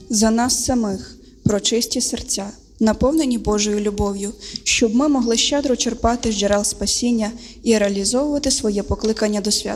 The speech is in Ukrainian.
за нас самих, про чисті серця, наповнені Божою любов'ю, щоб ми могли щедро черпати з джерел спасіння і реалізовувати своє покликання до святості.